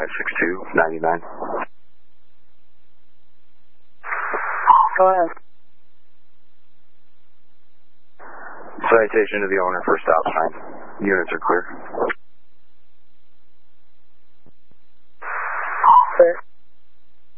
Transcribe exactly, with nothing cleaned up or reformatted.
five six two nine nine. Go ahead. Citation to the owner for stop sign. Units are clear.